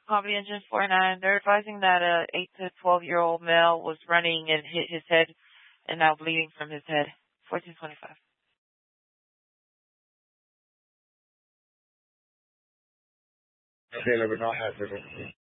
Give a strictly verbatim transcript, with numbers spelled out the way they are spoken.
Coffee Engine four nine. They're advising that a eight to twelve year old male was running and hit his head and now bleeding from his head. fourteen twenty-five. Okay, never not have